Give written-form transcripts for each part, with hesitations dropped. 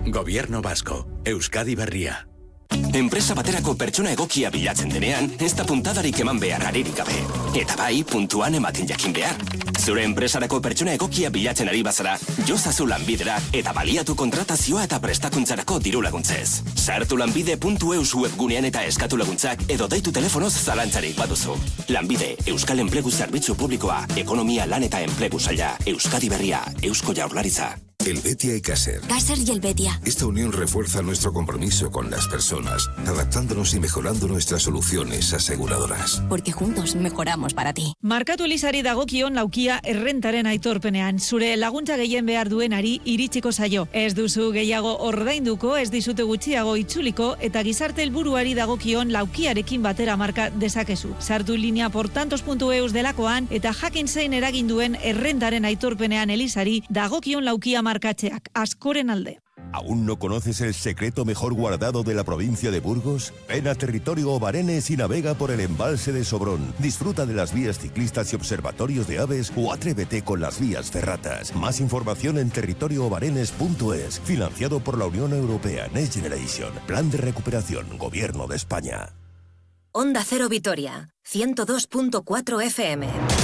Gobierno vasco. Euskadi berria. Enpresa baterako pertsona egokia bilatzen denean, ez da puntadarik eman behar aririk gabe. Eta bai, puntuan ematen jakin behar. Zure enpresarako pertsona egokia bilatzen ari bazara, jozazu Lanbidera eta baliatu kontratazioa eta prestakuntzarako diru laguntzez. Sartu lanbide.eus webgunean eta eskatu laguntzak edo deitu telefonoz zalantzarik baduzu. Lanbide, Euskal Enplegu Zerbitzu Publikoa, Ekonomia, Lan eta Enplegu Saila, Euskadi berria, Eusko Jaurlaritza. Helvetia y Caser. Caser y Helvetia. Esta unión refuerza nuestro compromiso con las personas, adaptándonos y mejorando nuestras soluciones aseguradoras. Porque juntos mejoramos para ti. Markatu Elizari dagokion laukia errentaren aitorpenean. Zure laguntza gehien behar duenari iritsiko zaio. Ez duzu gehiago ordainduko, ez dizute gutxiago itzuliko, eta gizarte helburuari dagokion laukiarekin batera marka dezakezu. Sartu linea portantos.eus delakoan, eta jakin zein eragin duen errentaren aitorpenean Elizari dagokion laukia markatzeak askoren alde. ¿Aún no conoces el secreto mejor guardado de la provincia de Burgos? Ven a Territorio Obarenes y navega por el embalse de Sobrón. Disfruta de las vías ciclistas y observatorios de aves o atrévete con las vías ferratas. Más información en territorioobarenes.es. Financiado por la Unión Europea Next Generation. Plan de recuperación. Gobierno de España. Onda Cero Vitoria. 102.4 FM.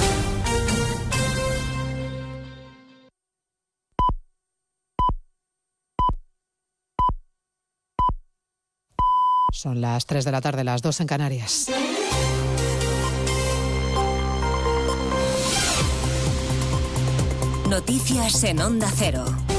Son las 3 de la tarde, las 2 en Canarias. Noticias en Onda Cero.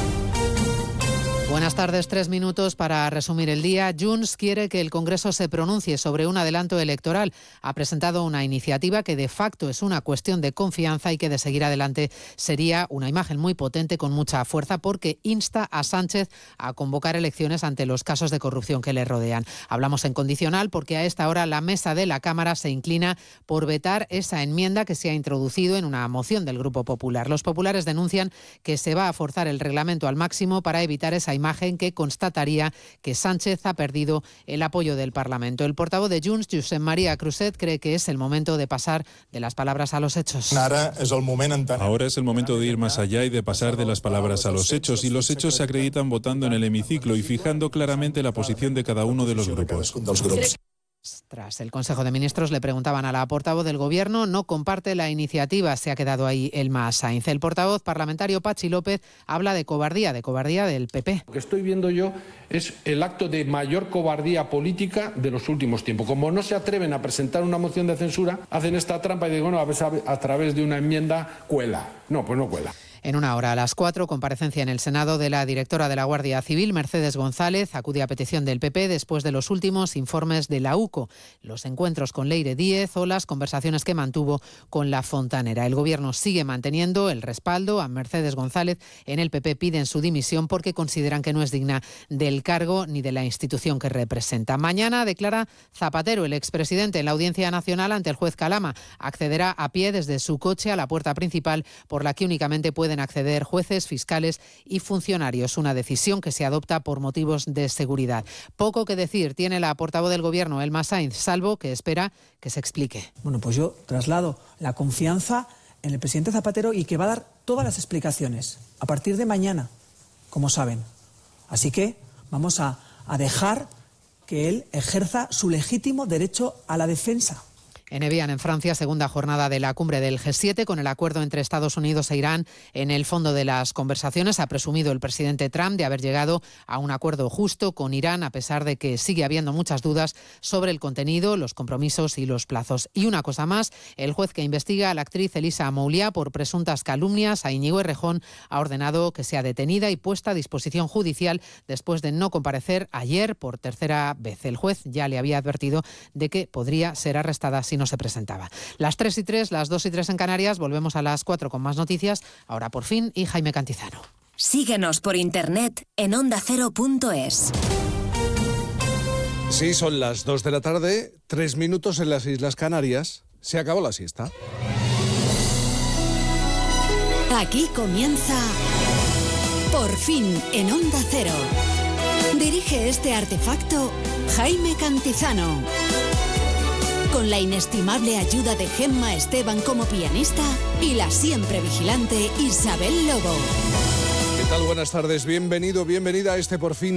Buenas tardes, 3 minutos para resumir el día. Junts quiere que el Congreso se pronuncie sobre un adelanto electoral. Ha presentado una iniciativa que de facto es una cuestión de confianza y que de seguir adelante sería una imagen muy potente con mucha fuerza porque insta a Sánchez a convocar elecciones ante los casos de corrupción que le rodean. Hablamos en condicional porque a esta hora la mesa de la Cámara se inclina por vetar esa enmienda que se ha introducido en una moción del Grupo Popular. Los populares denuncian que se va a forzar el reglamento al máximo para evitar esa imagen que constataría que Sánchez ha perdido el apoyo del Parlamento. El portavoz de Junts, Josep María Cruzet, cree que es el momento de pasar de las palabras a los hechos. Ahora es el momento de ir más allá y de pasar de las palabras a los hechos, y los hechos se acreditan votando en el hemiciclo y fijando claramente la posición de cada uno de los grupos. Tras el Consejo de Ministros le preguntaban a la portavoz del Gobierno, no comparte la iniciativa, se ha quedado ahí Elma Sainz. El portavoz parlamentario Patxi López habla de cobardía del PP. Lo que estoy viendo yo es el acto de mayor cobardía política de los últimos tiempos. Como no se atreven a presentar una moción de censura, hacen esta trampa y digo, bueno, a través de una enmienda cuela. No, pues no cuela. En una hora, a las 4, comparecencia en el Senado de la directora de la Guardia Civil, Mercedes González, acude a petición del PP después de los últimos informes de la UCO, los encuentros con Leire Díez o las conversaciones que mantuvo con la Fontanera. El Gobierno sigue manteniendo el respaldo a Mercedes González. En el PP piden su dimisión porque consideran que no es digna del cargo ni de la institución que representa. Mañana declara Zapatero, el expresidente, en la Audiencia Nacional ante el juez Calama. Accederá a pie desde su coche a la puerta principal por la que únicamente pueden acceder jueces, fiscales y funcionarios. Una decisión que se adopta por motivos de seguridad. Poco que decir tiene la portavoz del Gobierno, Elma Sainz, salvo que espera que se explique. Bueno, pues yo traslado la confianza en el presidente Zapatero y que va a dar todas las explicaciones a partir de mañana, como saben. Así que vamos a dejar que él ejerza su legítimo derecho a la defensa. En Evian, en Francia, segunda jornada de la cumbre del G7 con el acuerdo entre Estados Unidos e Irán en el fondo de las conversaciones. Ha presumido el presidente Trump de haber llegado a un acuerdo justo con Irán, a pesar de que sigue habiendo muchas dudas sobre el contenido, los compromisos y los plazos. Y una cosa más, el juez que investiga a la actriz Elisa Mouliá por presuntas calumnias a Íñigo Errejón ha ordenado que sea detenida y puesta a disposición judicial después de no comparecer ayer por tercera vez. El juez ya le había advertido de que podría ser arrestada si no se presentaba. Las 3:03, las 2:03 en Canarias. Volvemos a las 4 con más noticias. Ahora por fin y Jaime Cantizano. Síguenos por internet en ondacero.es. Sí, son las 2 de la tarde, 3 minutos en las Islas Canarias. Se acabó la siesta. Aquí comienza Por fin en Onda Cero. Dirige este artefacto Jaime Cantizano. Con la inestimable ayuda de Gemma Esteban como pianista y la siempre vigilante Isabel Lobo. ¿Qué tal? Buenas tardes, bienvenido, bienvenida a este Por fin